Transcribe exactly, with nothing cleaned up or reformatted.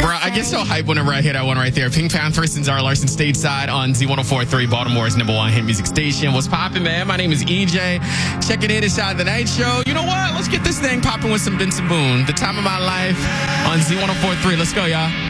Bro, I get so hyped whenever I hear that one right there. Pink Panthers and Zara Larson stateside on Z one oh four point three, Baltimore's number one hit music station. What's poppin', man? My name is E J. Checking in inside the night show. You know what? Let's get this thing popping with some Benson Boone. The time of my life on Z one oh four point three. Let's go, y'all.